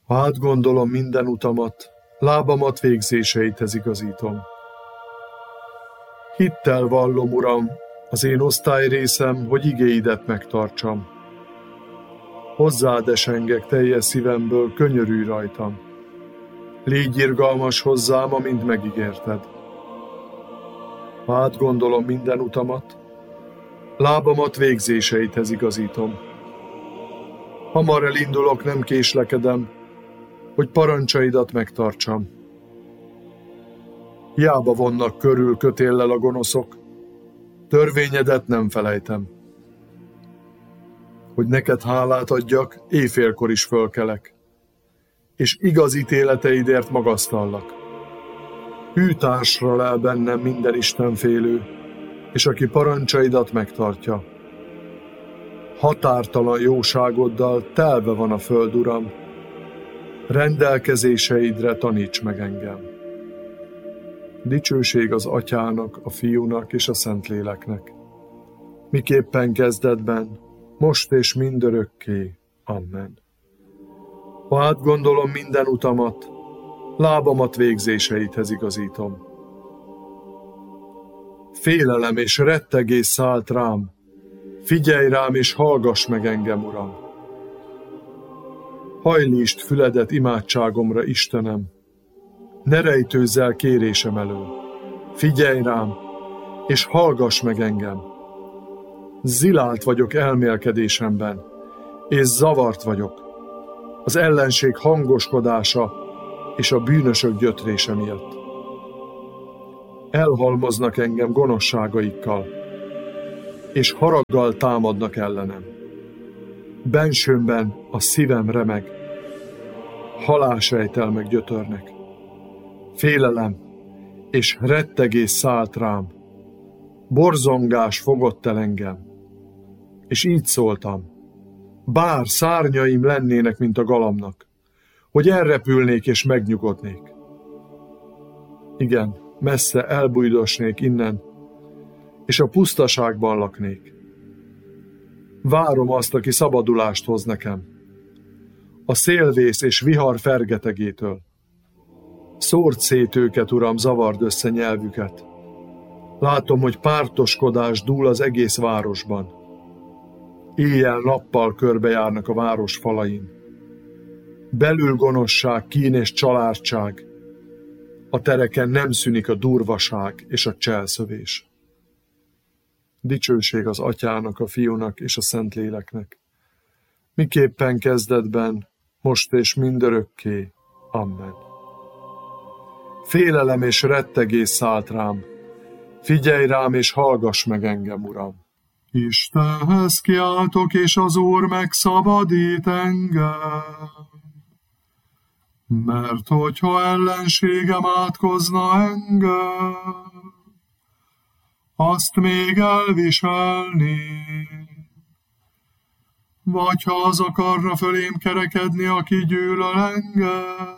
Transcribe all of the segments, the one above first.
Ha átgondolom minden utamat, lábamat végzéseidhez igazítom. Hittel vallom, Uram, az én osztályrészem, hogy igéidet megtartsam. Hozzád esengek teljes szívemből, könyörülj rajtam. Légy irgalmas hozzám, amint megígérted. Ha átgondolom minden utamat, lábamat végzéseidhez igazítom. Hamar elindulok, nem késlekedem, hogy parancsaidat megtartsam. Hiába vonnak körül kötéllel a gonoszok, törvényedet nem felejtem. Hogy neked hálát adjak, éjfélkor is fölkelek, és igaz ítéleteidért magasztallak. Hű társra lel bennem minden istenfélő, és aki parancsaidat megtartja. Határtalan jóságoddal telve van a föld, Uram, rendelkezéseidre taníts meg engem. Dicsőség az Atyának, a Fiúnak és a Szentléleknek, miképpen kezdetben, most és mindörökké. Amen. Ha átgondolom minden utamat, lábamat végzéseidhez igazítom. Félelem és rettegés szállt rám, figyelj rám és hallgass meg engem, Uram. Hajlítsd füledet imádságomra, Istenem, ne rejtőzz el kérésem elől. Figyelj rám, és hallgass meg engem. Zilált vagyok elmélkedésemben, és zavart vagyok, az ellenség hangoskodása és a bűnösök gyötrése miatt. Elhalmoznak engem gonoszságaikkal, és haraggal támadnak ellenem. Bensőmben a szívem remeg, halálsejtelmek gyötörnek. Félelem és rettegés szállt rám, borzongás fogott el engem, és így szóltam: bár szárnyaim lennének, mint a galamnak, hogy elrepülnék és megnyugodnék. Igen, messze elbújdosnék innen, és a pusztaságban laknék. Várom azt, aki szabadulást hoz nekem, a szélvész és vihar fergetegétől. Szórd szét őket, Uram, zavard össze nyelvüket. Látom, hogy pártoskodás dúl az egész városban. Éjjel-nappal körbejárnak a város falain. Belül gonoszság, kín és családság. A tereken nem szűnik a durvaság és a cselszövés. Dicsőség az Atyának, a Fiúnak és a Szentléleknek, miképpen kezdetben, most és mindörökké. Amen. Félelem és rettegés szállt rám, figyelj rám és hallgass meg engem, Uram. Istenhez kiáltok, és az Úr megszabadít engem. Mert hogyha ellenségem átkozna engem, azt még elviselni. Vagy ha az akarna fölém kerekedni, aki gyűlöl engem,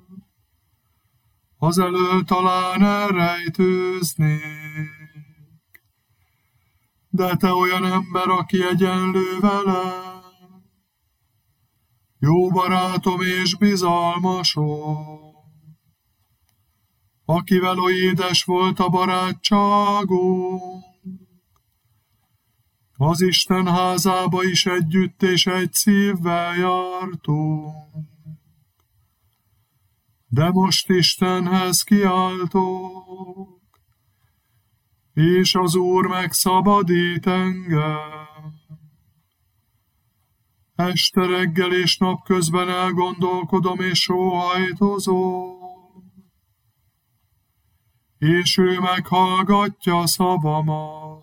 az elől talán elrejtőznék. De te olyan ember, aki egyenlő velem, jó barátom és bizalmasom, akivel oly édes volt a barátságunk, az Isten házába is együtt és egy szívvel jártunk. De most Istenhez kiáltok, és az Úr megszabadít engem. Este, reggel és napközben elgondolkodom és sóhajtozom, és ő meghallgatja szavamat.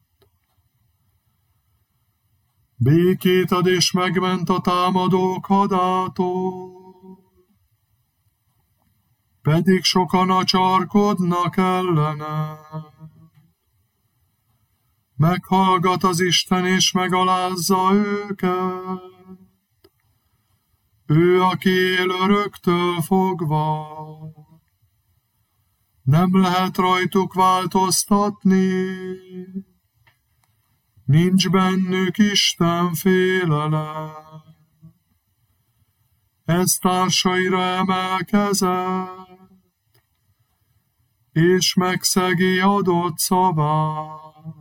Békét ad és megment a támadók hadától, pedig sokan acsarkodnak ellenem. Meghallgat az Isten és megalázza őket, ő, aki él öröktől fogva. Nem lehet rajtuk változtatni, nincs bennük Isten félelem. Ez társaira emelkezett, és megszegi adott szavát.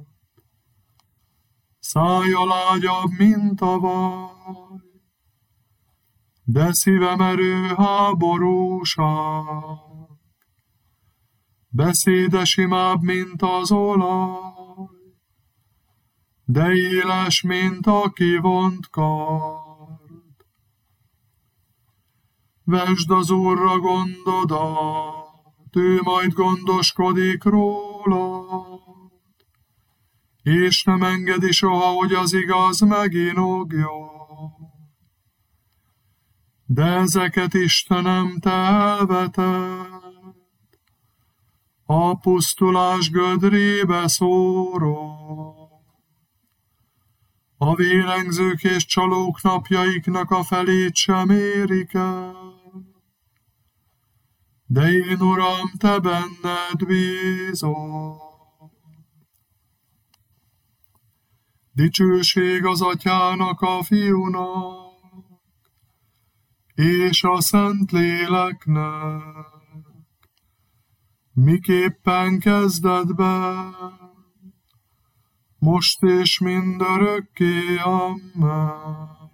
Szája lágyabb, mint a vaj, de szíve merő háborúság. Beszéde simább, mint az olaj, de éles, mint a kivont kard. Vesd az Úrra gondodat, ő majd gondoskodik rólad, és nem engedi soha, hogy az igaz meginogjon. De ezeket Istenem, te elveted, a pusztulás gödrébe szórod. A vérengzők és csalók napjaiknak a felét sem érik el. De én, Uram, te benned bízom. Dicsőség az Atyának, a Fiúnak, és a Szentléleknek, miképpen kezdetben, most és mindörökké, amen.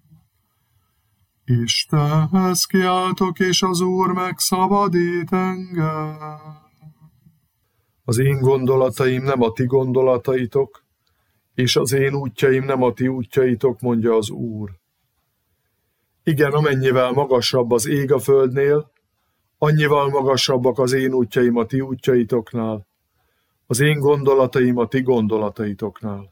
Istenhez kiáltok, és az Úr megszabadít engem. Az én gondolataim nem a ti gondolataitok, és az én útjaim nem a ti útjaitok, mondja az Úr. Igen, amennyivel magasabb az ég a földnél, annyival magasabbak az én útjaim a ti útjaitoknál, az én gondolataim a ti gondolataitoknál.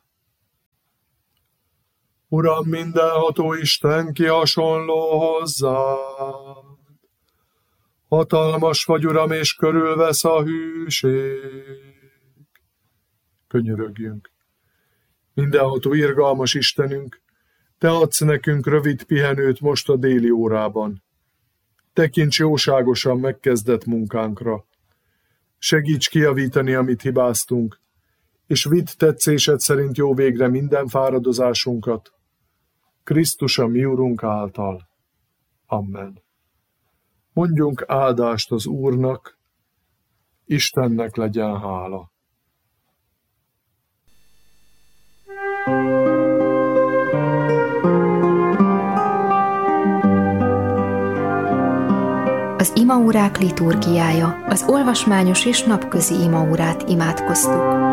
Uram, mindenható Isten, ki hasonló hozzád. Hatalmas vagy, Uram, és körülvesz a hűség. Könyörögjünk. Mindenható irgalmas Istenünk, te adsz nekünk rövid pihenőt most a déli órában. Tekints jóságosan megkezdett munkánkra. Segíts kijavítani, amit hibáztunk, és vidd tetszésed szerint jó végre minden fáradozásunkat. Krisztus a mi Urunk által. Amen. Mondjunk áldást az Úrnak, Istennek legyen hála. Az imaórák liturgiája, az olvasmányos és napközi imaórát imádkoztuk.